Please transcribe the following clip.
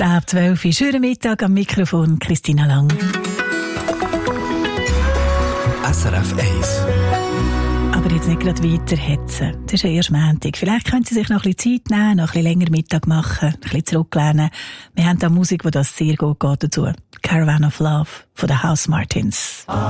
ab 12 Uhr. Schönen Mittag am Mikrofon, Christina Lang. SRF 1. Aber jetzt nicht gerade weiter hetzen. Das ist ja erst Montag. Vielleicht können Sie sich noch ein bisschen Zeit nehmen, noch ein bisschen länger Mittag machen, ein bisschen zurücklehnen. Wir haben da Musik, die das sehr gut geht dazu. Caravan of Love von den House Martins.